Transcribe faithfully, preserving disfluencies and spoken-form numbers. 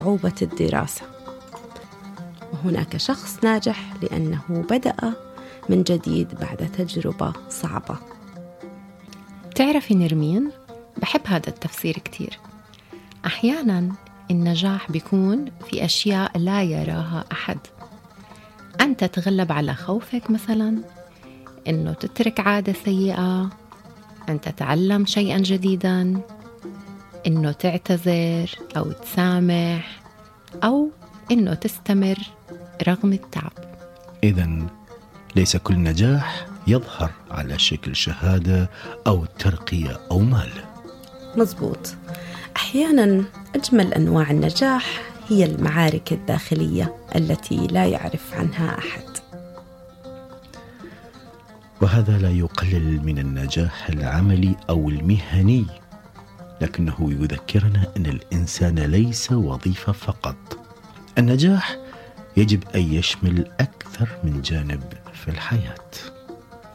صعوبة الدراسة، وهناك شخص ناجح لأنه بدأ من جديد بعد تجربة صعبة. تعرفي نرمين، بحب هذا التفسير كتير. أحياناً النجاح بيكون في أشياء لا يراها أحد. أن تتغلب على خوفك مثلاً، أنه تترك عادة سيئة، أن تتعلم شيئاً جديداً، أنه تعتذر أو تسامح، أو أنه تستمر رغم التعب. إذن ليس كل نجاح يظهر على شكل شهادة أو ترقية أو مال. مزبوط. أحياناً أجمل أنواع النجاح هي المعارك الداخلية التي لا يعرف عنها أحد. وهذا لا يقلل من النجاح العملي أو المهني، لكنه يذكرنا أن الإنسان ليس وظيفة فقط. النجاح يجب أن يشمل أكثر من جانب في الحياة.